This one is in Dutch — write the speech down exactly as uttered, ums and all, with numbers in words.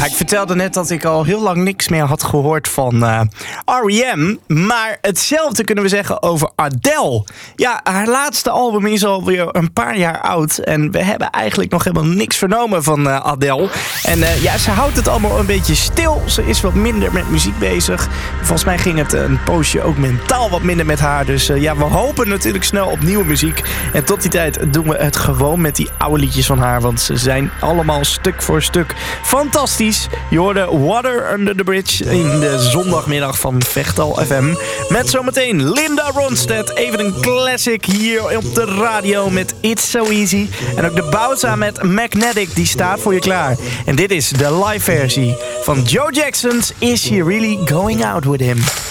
Ja, ik vertelde net dat ik al heel lang niks meer had gehoord van uh, R E M. Maar hetzelfde kunnen we zeggen over Adele. Ja, haar laatste album is alweer een paar jaar oud. En we hebben eigenlijk nog helemaal niks vernomen van uh, Adele. En uh, ja, ze houdt het allemaal een beetje stil. Ze is wat minder met muziek bezig. Volgens mij ging het een poosje ook mentaal wat minder met haar. Dus uh, ja, we hopen natuurlijk snel op nieuwe muziek. En tot die tijd doen we het gewoon met die oude liedjes van haar. Want ze zijn allemaal stuk voor stuk fantastisch. Je hoorde Water Under the Bridge in de zondagmiddag van Vechtal F M. Met zometeen Linda Ronstadt. Even een classic hier op de radio met It's So Easy. En ook de Bouza met Magnetic, die staat voor je klaar. En dit is de live versie van Joe Jackson's Is She Really Going Out With Him?